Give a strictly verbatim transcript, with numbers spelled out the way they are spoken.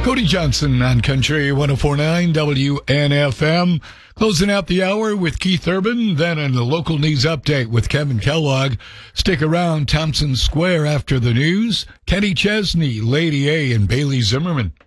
Cody Johnson on Country one oh four point nine W N F M. Closing out the hour with Keith Urban, then in the local news update with Kevin Kellogg. Stick around Thompson Square after the news. Kenny Chesney, Lady A, and Bailey Zimmerman.